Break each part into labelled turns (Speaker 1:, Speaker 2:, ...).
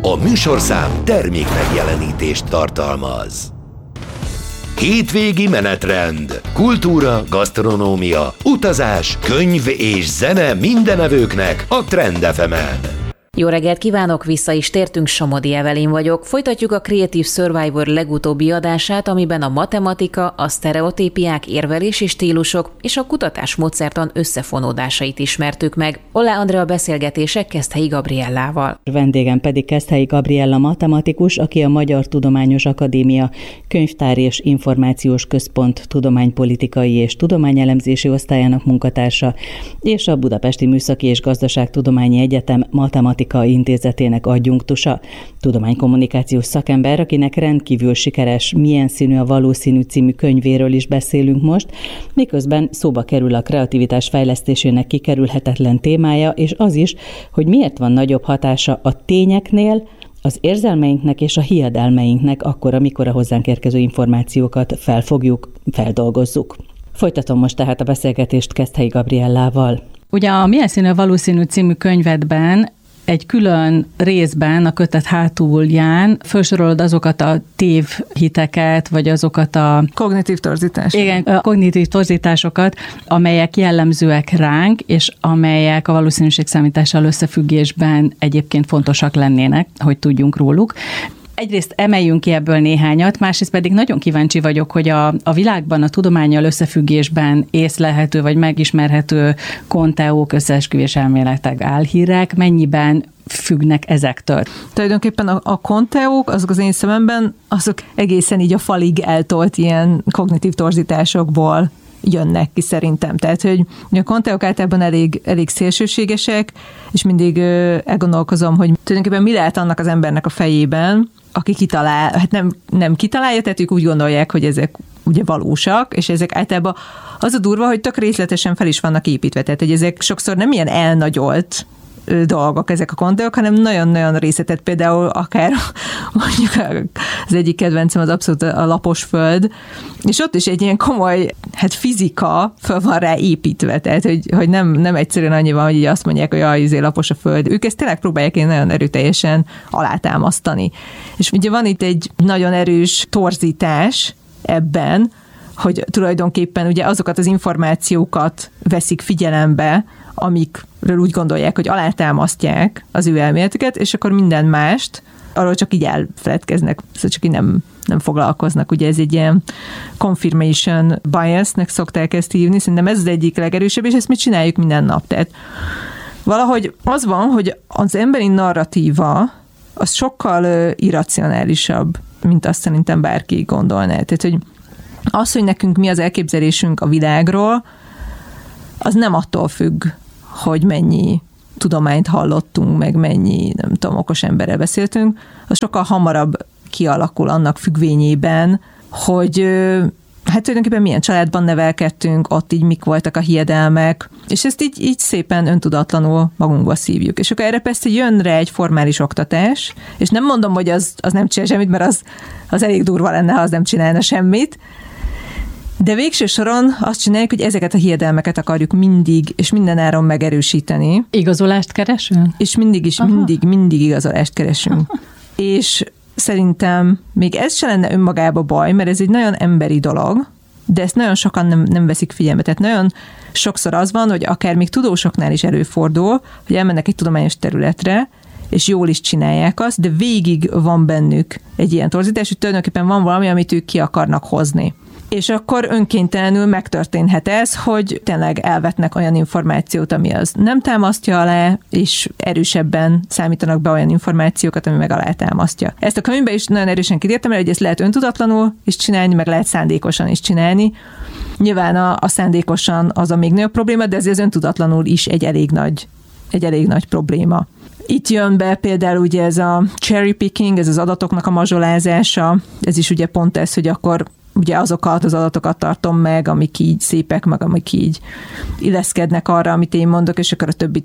Speaker 1: A műsorszám termék megjelenítést tartalmaz. Hétvégi menetrend, kultúra, gasztronómia, utazás, könyv és zene mindenevőknek a Trend FM-en.
Speaker 2: Jó reggelt kívánok, vissza is tértünk, Somodi Evelyn vagyok. Folytatjuk a Creative Survivor legutóbbi adását, amiben a matematika, a sztereotípiák, érvelési stílusok és a kutatásmódszertan összefonódásait ismertük meg. Ollá Andrea beszélgetések Keszthelyi Gabriellával.
Speaker 3: Vendégem pedig Keszthelyi Gabriella matematikus, aki a Magyar Tudományos Akadémia Könyvtár és Információs Központ tudománypolitikai és tudományelemzési osztályának munkatársa, és a Budapesti Műszaki és Gazdaságtudományi Egyetem Matematika Intézetének adjunktusa, tudománykommunikációs szakember, akinek rendkívül sikeres Milyen színű a valószínű című könyvéről is beszélünk most, miközben szóba kerül a kreativitás fejlesztésének kikerülhetetlen témája, és az is, hogy miért van nagyobb hatása a tényeknél, az érzelmeinknek és a hiedelmeinknek akkor, amikor a hozzánk érkező információkat felfogjuk, feldolgozzuk. Folytatom most tehát a beszélgetést Keszthelyi Gabriellával.
Speaker 4: Ugye a Milyen színű a valószínű című könyvedben egy külön részben, a kötet hátulján felsorolod azokat a tévhiteket, vagy azokat a
Speaker 5: kognitív torzításokat.
Speaker 4: Igen, a kognitív torzításokat, amelyek jellemzőek ránk, és amelyek a valószínűségszámítással összefüggésben egyébként fontosak lennének, hogy tudjunk róluk. Egyrészt emeljünk ki ebből néhányat, másrészt pedig nagyon kíváncsi vagyok, hogy a világban a tudománnyal összefüggésben észlelhető vagy megismerhető konteók, összeesküvés elméletek, álhírek mennyiben függnek ezektől.
Speaker 5: Tulajdonképpen a konteók, azok az én szememben, azok egészen így a falig eltolt ilyen kognitív torzításokból jönnek ki szerintem. Tehát, hogy a konteók általában elég szélsőségesek, és mindig elgondolkozom, hogy tulajdonképpen mi lehet annak az embernek a fejében, aki kitalál, hát nem kitalálja, tehát ők úgy gondolják, hogy ezek ugye valósak, és ezek általában az a durva, hogy tök részletesen fel is vannak építve, tehát hogy ezek sokszor nem ilyen elnagyolt dolgok ezek a konteók, hanem nagyon-nagyon részletet, például akár mondjuk az egyik kedvencem az abszolút a lapos föld, és ott is egy ilyen komoly, fizika föl van rá építve, tehát hogy nem egyszerűen annyi van, hogy így azt mondják, hogy lapos a föld. Ők ezt tényleg próbálják nagyon erőteljesen alátámasztani. És ugye van itt egy nagyon erős torzítás ebben, hogy tulajdonképpen ugye azokat az információkat veszik figyelembe, amikről úgy gondolják, hogy alátámasztják az ő elméletüket, és akkor minden mást, arról csak így elfeledkeznek, szóval csak így nem foglalkoznak. Ugye ez egy ilyen confirmation biasnek szokták ezt hívni, szerintem ez az egyik legerősebb, és ezt mi csináljuk minden nap. Tehát valahogy az van, hogy az emberi narratíva az sokkal irracionálisabb, mint azt szerintem bárki gondolná. Tehát, hogy az, hogy nekünk mi az elképzelésünk a világról, az nem attól függ, hogy mennyi tudományt hallottunk, meg mennyi, nem tudom, okos emberrel beszéltünk, az sokkal hamarabb kialakul annak függvényében, hogy tulajdonképpen milyen családban nevelkedtünk, ott így mik voltak a hiedelmek, és ezt így szépen öntudatlanul magunkba szívjuk. És akkor erre persze jön rá egy formális oktatás, és nem mondom, hogy az nem csinál semmit, mert az elég durva lenne, ha az nem csinálna semmit, de végső soron azt csináljuk, hogy ezeket a hiedelmeket akarjuk mindig és mindenáron megerősíteni.
Speaker 4: Igazolást keresünk?
Speaker 5: És mindig igazolást keresünk. És szerintem még ez se lenne önmagában baj, mert ez egy nagyon emberi dolog, de ezt nagyon sokan nem veszik figyelme. Tehát nagyon sokszor az van, hogy akár még tudósoknál is előfordul, hogy elmennek egy tudományos területre, és jól is csinálják azt, de végig van bennük egy ilyen torzítás, hogy tulajdonképpen van valami, amit ők ki akarnak hozni. És akkor önkéntelenül megtörténhet ez, hogy tényleg elvetnek olyan információt, ami az nem támasztja alá, és erősebben számítanak be olyan információkat, ami meg alá támasztja. Ezt a könyvben is nagyon erősen kiírtam, hogy ezt lehet öntudatlanul is csinálni, meg lehet szándékosan is csinálni. Nyilván a szándékosan az a még nagyobb probléma, de ez az öntudatlanul is egy elég nagy probléma. Itt jön be például ugye ez a cherry picking, ez az adatoknak a mazsolázása, ez is ugye pont ez, hogy akkor ugye azokat az adatokat tartom meg, amik így szépek, meg amik így illeszkednek arra, amit én mondok, és akkor a többit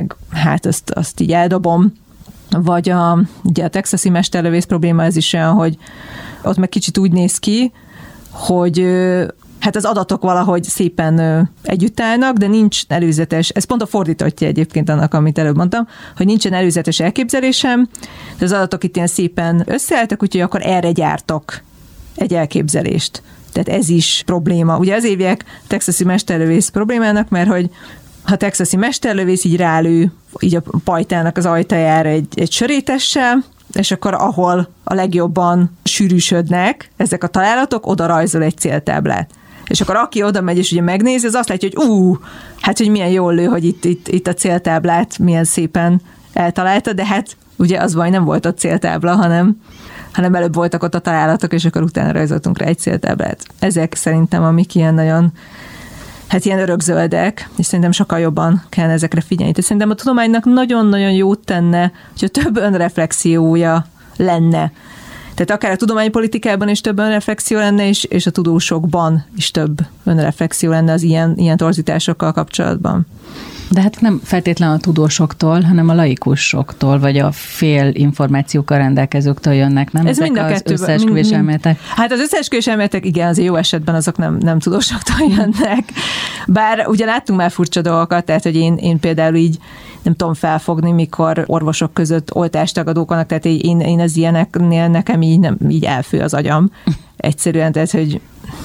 Speaker 5: azt így eldobom. Vagy ugye a texasi mesterlövész probléma, ez is olyan, hogy ott meg kicsit úgy néz ki, hogy hát az adatok valahogy szépen együtt állnak, de nincs előzetes, ez pont a fordítottja egyébként annak, amit előbb mondtam, hogy nincsen előzetes elképzelésem, de az adatok itt ilyen szépen összeálltak, úgyhogy akkor erre gyártok egy elképzelést. Tehát ez is probléma. Ugye az évek texasi mesterlövész problémának, mert hogy ha texasi mesterlövész így rálő így a pajtának az ajtajára egy sörétessel, és akkor ahol a legjobban sűrűsödnek ezek a találatok, oda rajzol egy céltáblát. És akkor aki oda megy és ugye megnézi, az azt látja, hogy hát hogy milyen jól lő, hogy itt a céltáblát milyen szépen eltalálta, de hát ugye az baj nem volt ott céltábla, hanem előbb voltak ott a találatok, és akkor utána rajzoltunk rá egy céltáblát. Ezek szerintem, amik ilyen nagyon, hát ilyen örökzöldek, és szerintem sokkal jobban kell ezekre figyelni. Tehát szerintem a tudománynak nagyon-nagyon jót tenne, hogyha több önreflexiója lenne. Tehát akár a tudománypolitikában is több önreflexió lenne, és a tudósokban is több önreflexió lenne az ilyen torzításokkal kapcsolatban.
Speaker 4: De hát nem feltétlen a tudósoktól, hanem a laikusoktól, vagy a fél információkkal rendelkezőktől jönnek, nem?
Speaker 5: Ez mind a
Speaker 4: kettő. Az összeesküvés elméletek.
Speaker 5: Hát az összeesküvés elméletek, igen, az jó esetben azok nem tudósoktól jönnek. Bár ugye láttunk már furcsa dolgokat, tehát hogy én például így nem tudom felfogni, mikor orvosok között oltástagadók vannak, tehát én az ilyeneknél nekem így elfő az agyam. Egyszerűen, tehát hogy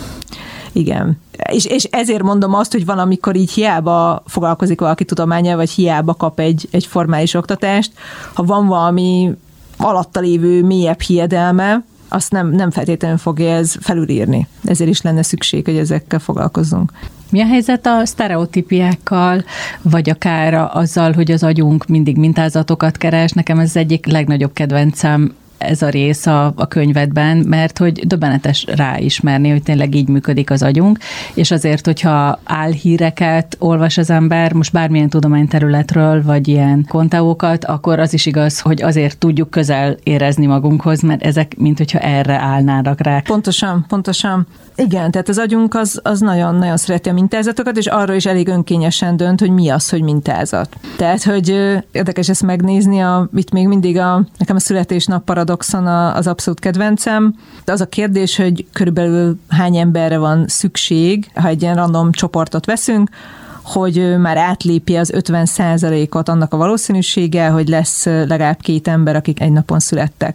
Speaker 5: igen. És ezért mondom azt, hogy van, amikor így hiába foglalkozik valaki tudománnyal, vagy hiába kap egy formális oktatást, ha van valami alatta lévő mélyebb hiedelme, azt nem feltétlenül fogja ez felülírni. Ezért is lenne szükség, hogy ezekkel foglalkozzunk.
Speaker 4: Mi a helyzet a sztereotípiákkal, vagy akár azzal, hogy az agyunk mindig mintázatokat keres? Nekem ez egyik legnagyobb kedvencem ez a rész a könyvedben, mert hogy döbbenetes ráismerni, hogy tényleg így működik az agyunk, és azért, hogyha álhíreket olvas az ember, most bármilyen tudományterületről, vagy ilyen konteókat, akkor az is igaz, hogy azért tudjuk közel érezni magunkhoz, mert ezek, mint hogyha erre állnának rá.
Speaker 5: Pontosan. Igen, tehát az agyunk az nagyon-nagyon szereti a mintázatokat, és arra is elég önkényesen dönt, hogy mi az, hogy mintázat. Tehát, hogy érdekes ezt megnézni, itt még mindig nekem a születésnap paradoxon az abszolút kedvencem. De az a kérdés, hogy körülbelül hány emberre van szükség, ha egy ilyen random csoportot veszünk, hogy már átlépi az 50%-ot annak a valószínűsége, hogy lesz legalább 2 ember, akik egy napon születtek.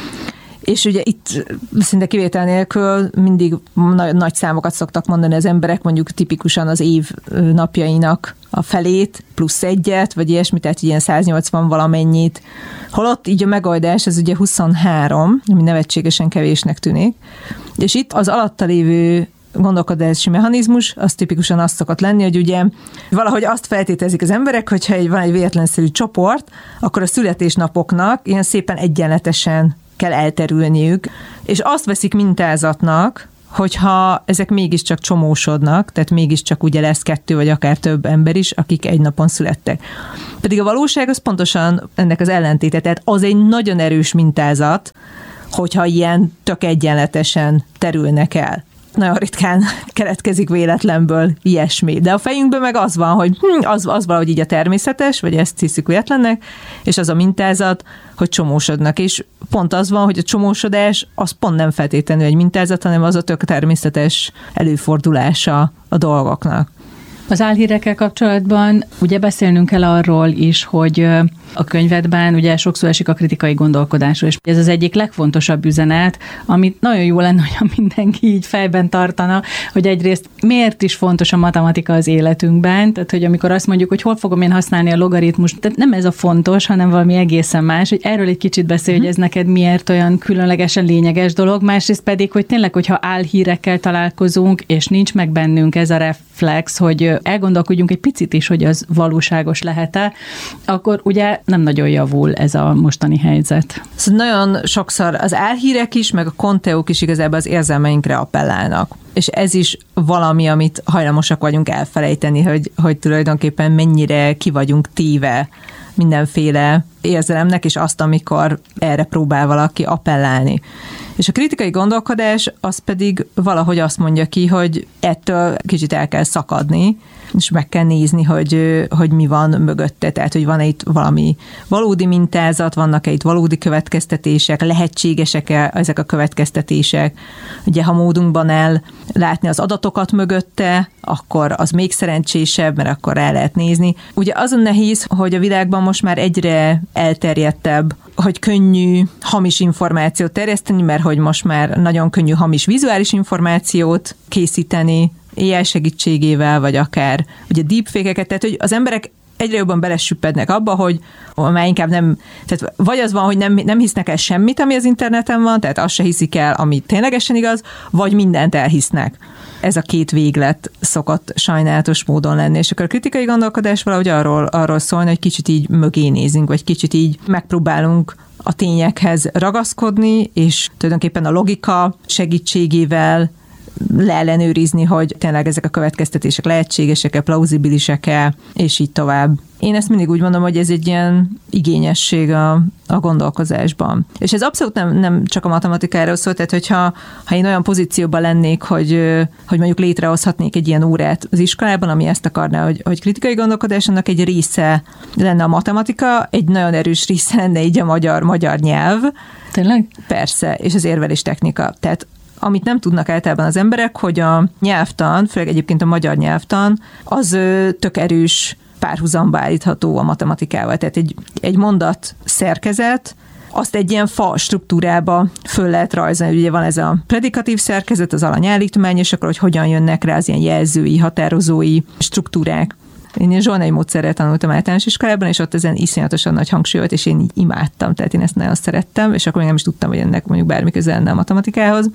Speaker 5: És ugye itt szinte kivétel nélkül mindig nagy számokat szoktak mondani az emberek, mondjuk tipikusan az év napjainak a felét, plusz 1-et, vagy ilyesmi, tehát ilyen 180 valamennyit. Holott így a megoldás, ez ugye 23, ami nevetségesen kevésnek tűnik. És itt az alatta lévő gondolkodási mechanizmus, az tipikusan azt szokott lenni, hogy ugye valahogy azt feltételezik az emberek, hogyha van egy véletlenszerű csoport, akkor a születésnapoknak ilyen szépen egyenletesen kell elterülniük, és azt veszik mintázatnak, hogyha ezek mégiscsak csomósodnak, tehát mégiscsak ugye lesz 2 vagy akár több ember is, akik egy napon születtek. Pedig a valóság az pontosan ennek az ellentéte, tehát az egy nagyon erős mintázat, hogyha ilyen tök egyenletesen terülnek el. Nagyon ritkán keletkezik véletlenből ilyesmi. De a fejünkben meg az van, hogy az valahogy így a természetes, vagy ezt hiszük véletlennek, és az a mintázat, hogy csomósodnak. És pont az van, hogy a csomósodás az pont nem feltétlenül egy mintázat, hanem az a tök természetes előfordulása a dolgoknak.
Speaker 4: Az álhírekkel kapcsolatban ugye beszélnünk kell arról is, hogy a könyvedben ugye sokszor esik a kritikai gondolkodásról, és ez az egyik legfontosabb üzenet, amit nagyon jó lenne, hogyha mindenki így fejben tartana, hogy egyrészt miért is fontos a matematika az életünkben, tehát hogy amikor azt mondjuk, hogy hol fogom én használni a logaritmust, tehát nem ez a fontos, hanem valami egészen más, hogy erről egy kicsit beszélj, hogy ez neked miért olyan különlegesen lényeges dolog, másrészt pedig, hogy tényleg, hogyha álhírekkel találkozunk, és nincs meg bennünk ez a reflex, hogy elgondolkodjunk egy picit is, hogy az valóságos lehet-e, akkor ugye nem nagyon javul ez a mostani helyzet.
Speaker 5: Szóval nagyon sokszor az álhírek is, meg a konteók is igazából az érzelmeinkre appellálnak. És ez is valami, amit hajlamosak vagyunk elfelejteni, hogy tulajdonképpen mennyire ki vagyunk téve mindenféle érzelemnek, és azt, amikor erre próbál valaki appellálni. És a kritikai gondolkodás az pedig valahogy azt mondja ki, hogy ettől kicsit el kell szakadni, és meg kell nézni, hogy mi van mögötte, tehát hogy van-e itt valami valódi mintázat, vannak-e itt valódi következtetések, lehetségesek-e ezek a következtetések. Ugye, ha módunkban áll látni az adatokat mögötte, akkor az még szerencsésebb, mert akkor rá lehet nézni. Ugye azon nehéz, hogy a világban most már egyre elterjedtebb, hogy könnyű hamis információt terjeszteni, mert hogy most már nagyon könnyű hamis vizuális információt készíteni, AI segítségével, vagy akár ugye deepfake-eket, tehát hogy az emberek egyre jobban belesüppednek abba, hogy már inkább nem, tehát vagy az van, hogy nem hisznek el semmit, ami az interneten van, tehát azt se hiszik el, ami ténylegesen igaz, vagy mindent elhisznek. Ez a két véglet szokott sajnálatos módon lenni, és akkor a kritikai gondolkodás valahogy arról szólna, hogy kicsit így mögé nézünk, vagy kicsit így megpróbálunk a tényekhez ragaszkodni, és tulajdonképpen a logika segítségével leellenőrizni, hogy tényleg ezek a következtetések lehetségesek-e, plauzibilisek-e, és így tovább. Én ezt mindig úgy mondom, hogy ez egy ilyen igényesség a gondolkozásban. És ez abszolút nem csak a matematikáról szól, tehát hogyha én olyan pozícióban lennék, hogy mondjuk létrehozhatnék egy ilyen órát az iskolában, ami ezt akarná, hogy kritikai gondolkodásnak egy része lenne a matematika, egy nagyon erős része lenne így a magyar nyelv.
Speaker 4: Tényleg?
Speaker 5: Persze, és az érvelés technika. Tehát amit nem tudnak általában az emberek, hogy a nyelvtan, főleg egyébként a magyar nyelvtan, az tök erős párhuzamba állítható a matematikával. Tehát egy mondat szerkezet, azt egy ilyen fa struktúrába föl lehet rajzolni. Ugye van ez a predikatív szerkezet, az alanyállítmány, és akkor hogy hogyan jönnek rá az ilyen jelzői, határozói struktúrák. Én ilyen zsolnai módszerrel tanultam általános iskolában, és ott ezen iszonyatosan nagy hangsúly volt, és én így imádtam, tehát én ezt nagyon szerettem, és akkor még nem is tudtam, hogy ennek mondjuk bármi köze lenne a matematikához.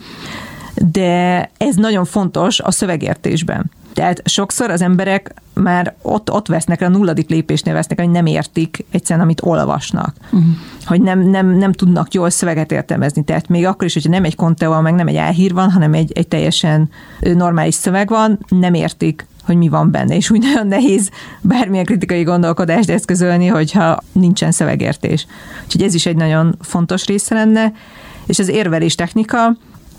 Speaker 5: De ez nagyon fontos a szövegértésben. Tehát sokszor az emberek már ott vesznek, a nulladik lépésnél vesznek, hogy nem értik egyszerűen, amit olvasnak. Hogy nem tudnak jól szöveget értelmezni. Tehát még akkor is, hogyha nem egy Conteo, meg nem egy álhír van, hanem egy teljesen normális szöveg van, nem értik, hogy mi van benne. És úgy nagyon nehéz bármilyen kritikai gondolkodást eszközölni, hogyha nincsen szövegértés. Úgyhogy ez is egy nagyon fontos része lenne. És az érvelés technika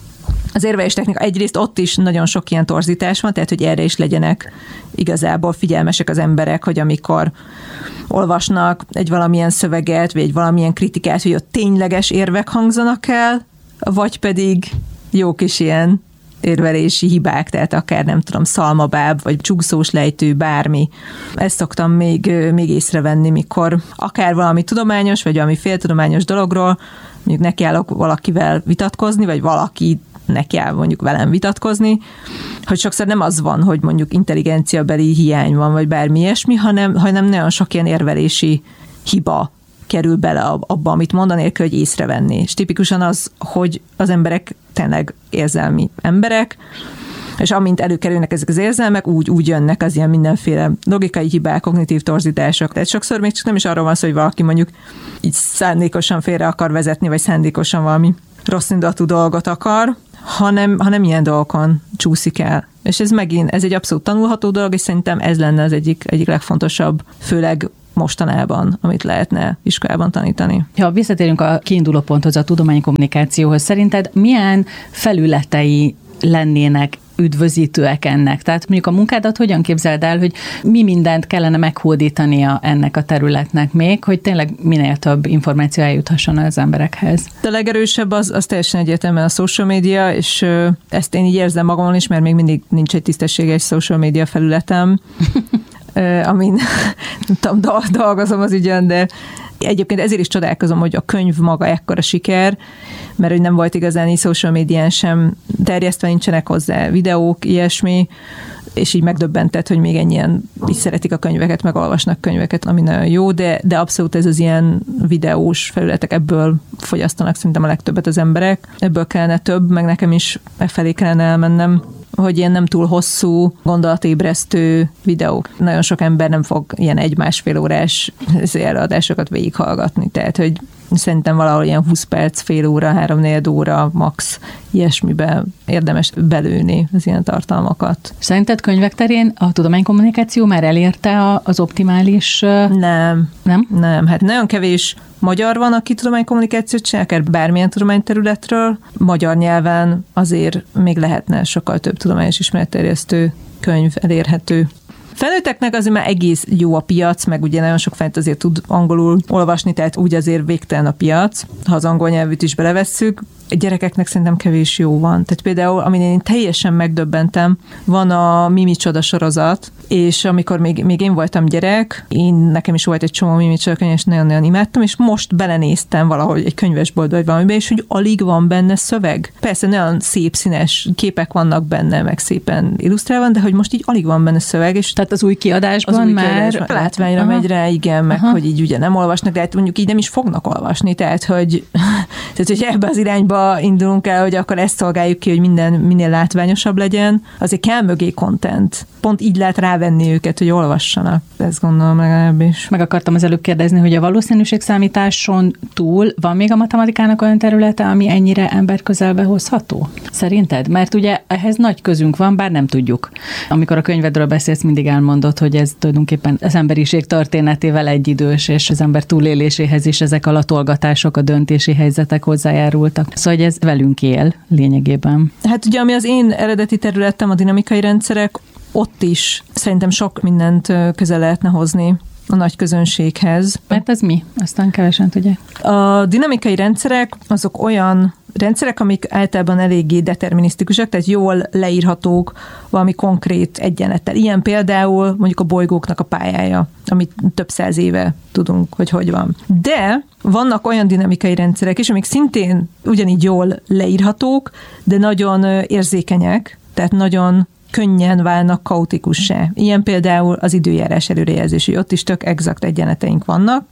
Speaker 5: egyrészt ott is nagyon sok ilyen torzítás van, tehát hogy erre is legyenek igazából figyelmesek az emberek, hogy amikor olvasnak egy valamilyen szöveget, vagy egy valamilyen kritikát, hogy ott tényleges érvek hangzanak el, vagy pedig jó kis ilyen érvelési hibák, tehát akár nem tudom, szalmabáb, vagy csúszós lejtő, bármi. Ezt szoktam még észrevenni, mikor akár valami tudományos, vagy valami féltudományos dologról, mondjuk nekiállok valakivel vitatkozni, vagy valaki nekiáll mondjuk velem vitatkozni, hogy sokszor nem az van, hogy mondjuk intelligenciabeli hiány van, vagy bármi ilyesmi, hanem nagyon sok ilyen érvelési hiba kerül bele abba, amit mond, anélkül, hogy észrevenni. És tipikusan az, hogy az emberek tényleg érzelmi emberek, és amint előkerülnek ezek az érzelmek, úgy jönnek az ilyen mindenféle logikai hibák, kognitív torzítások. Tehát sokszor még csak nem is arról van szó, hogy valaki mondjuk így szándékosan félre akar vezetni, vagy szándékosan valami rossz indulatú dolgot akar, hanem ilyen dolgokon csúszik el. És ez egy abszolút tanulható dolog, és szerintem ez lenne az egyik legfontosabb, főleg mostanában, amit lehetne iskolában tanítani.
Speaker 4: Ha visszatérünk a kiinduló ponthoz, a tudományi kommunikációhoz, szerinted milyen felületei lennének üdvözítőek ennek? Tehát mondjuk a munkádat hogyan képzeld el, hogy mi mindent kellene meghódítania ennek a területnek még, hogy tényleg minél több információ eljuthasson az emberekhez?
Speaker 5: A legerősebb az teljesen egyértelműen a social media, és ezt én így érzem magamon is, mert még mindig nincs egy tisztességes social media felületem, amin nem tudom, dolgozom az ügyön, de egyébként ezért is csodálkozom, hogy a könyv maga ekkora siker, mert hogy nem volt igazán így social médián sem terjesztve, nincsenek hozzá videók, ilyesmi, és így megdöbbentett, hogy még ennyien így szeretik a könyveket, meg olvasnak könyveket, ami nagyon jó, de abszolút ez az ilyen videós felületek, ebből fogyasztanak szerintem a legtöbbet az emberek. Ebből kellene több, meg nekem is felé kellene elmennem, hogy ilyen nem túl hosszú, gondolatébresztő videók. Nagyon sok ember nem fog ilyen 1-1,5 órás előadásokat végighallgatni, tehát hogy Szerintem valahol ilyen 20 perc, fél óra, 3-4 óra max ilyesmibe érdemes belőni az ilyen tartalmakat.
Speaker 4: Szerinted könyvek terén a tudománykommunikáció már elérte az optimális...
Speaker 5: Nem. Hát nagyon kevés magyar van, aki tudománykommunikációt csinál, akár bármilyen tudományterületről. Magyar nyelven azért még lehetne sokkal több tudományos ismeretterjesztő könyv elérhető. Felnőtteknek azért már egész jó a piac, meg ugye nagyon sok felnőtt azért tud angolul olvasni, tehát úgy azért végtelen a piac, ha az angol nyelvűt is belevesszük. Gyerekeknek szerintem kevés jó van. Tehát például, amin én teljesen megdöbbentem, van a Mimi Csoda sorozat, és amikor még én voltam gyerek, nekem is volt egy csomó Mimi Csoda könyv, és nagyon-nagyon imádtam, és most belenéztem valahogy egy könyvesboltba, vagy valamiben, és hogy alig van benne szöveg. Persze nagyon szép színes képek vannak benne, meg szépen illusztrálva, de hogy most így alig van benne szöveg. És
Speaker 4: tehát az új kiadásban már...
Speaker 5: Látványra megy rá, igen, meg hogy így ugye nem olvasnak, de hát mondjuk így nem is fognak olvasni, tehát hogy ebbe az irányba indulunk el, hogy akkor ezt szolgáljuk ki, hogy minden minél látványosabb legyen, azért kell mögé content. Pont így lehet rávenni őket, hogy olvassanak. Ezt gondolom legalábbis.
Speaker 4: Meg akartam az előbb kérdezni, hogy a valószínűségszámításon túl van még a matematikának olyan területe, ami ennyire emberközelbe hozható? Szerinted? Mert ugye ehhez nagy közünk van, bár nem tudjuk. Amikor a könyvedről beszélsz, mindig elmondod, hogy ez tulajdonképpen az emberiség történetével egyidős, és az ember túléléséhez is ezek a latolgatások, a döntési helyzetek hozzájárultak. Szóval, hogy ez velünk él lényegében.
Speaker 5: Hát ugye, ami az én eredeti területem, a dinamikai rendszerek, ott is szerintem sok mindent közel lehetne hozni a nagy közönséghez.
Speaker 4: Mert ez mi? Aztán kevesen tudják.
Speaker 5: A dinamikai rendszerek azok olyan rendszerek, amik általában eléggé determinisztikusak, tehát jól leírhatók valami konkrét egyenlettel. Ilyen például mondjuk a bolygóknak a pályája, amit több száz éve tudunk, hogy van. De vannak olyan dinamikai rendszerek is, amik szintén ugyanígy jól leírhatók, de nagyon érzékenyek, tehát nagyon könnyen válnak kaotikussá. Ilyen például az időjárás előrejelzés, hogy ott is tök exakt egyenleteink vannak,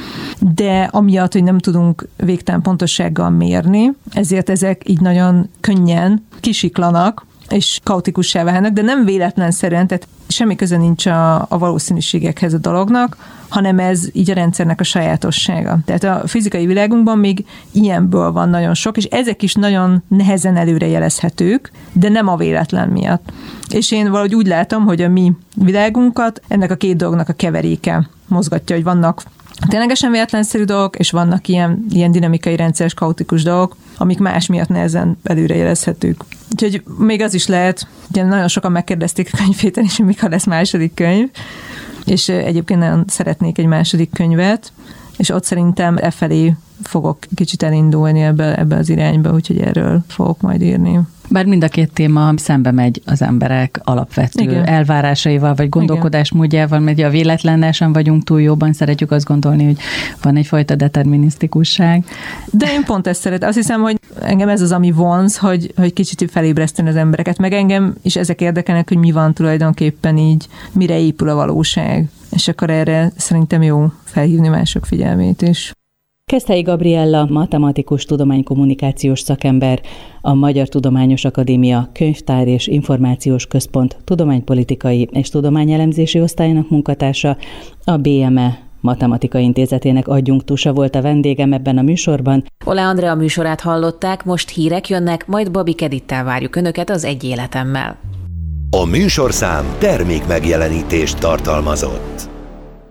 Speaker 5: de amiatt, hogy nem tudunk végtelen pontossággal mérni, ezért ezek így nagyon könnyen kisiklanak, és kaotikussá válnak, de nem véletlenszerűen, tehát semmi köze nincs a valószínűségekhez a dolognak, hanem ez így a rendszernek a sajátossága. Tehát a fizikai világunkban még ilyenből van nagyon sok, és ezek is nagyon nehezen előrejelezhetők, de nem a véletlen miatt. És én valahogy úgy látom, hogy a mi világunkat ennek a két dolognak a keveréke mozgatja, hogy vannak ténylegesen véletlenszerű dolgok, és vannak ilyen dinamikai rendszeres, kaotikus dolgok, amik más miatt nehezen előrejelezhetők. Úgyhogy még az is lehet, ugye nagyon sokan megkérdezték a könyvhéten is, hogy mikor lesz második könyv, és egyébként nagyon szeretnék egy második könyvet, és ott szerintem efelé fogok kicsit elindulni ebbe az irányba, úgyhogy erről fogok majd írni.
Speaker 4: Bár mind a két téma szembe megy az emberek alapvető elvárásaival, vagy gondolkodásmódjával, mert a véletlennel sem vagyunk túl jóban, szeretjük azt gondolni, hogy van egyfajta determinisztikusság.
Speaker 5: De én pont ezt szeretem. Azt hiszem, hogy engem ez az, ami vonz, hogy kicsit felébreszteni az embereket, meg engem is ezek érdekelnek, hogy mi van tulajdonképpen így, mire épül a valóság. És akkor erre szerintem jó felhívni mások figyelmét is.
Speaker 3: Keszthelyi Gabriella, matematikus tudománykommunikációs szakember, a Magyar Tudományos Akadémia Könyvtár és Információs Központ tudománypolitikai és tudományelemzési osztályának munkatársa, a BME Matematikai Intézetének adjunktusa volt a vendégem ebben a műsorban.
Speaker 2: Ole Andrea műsorát hallották, most hírek jönnek, majd Babik Edittel várjuk Önöket az Egy életemmel.
Speaker 1: A műsorszám termék megjelenítést tartalmazott.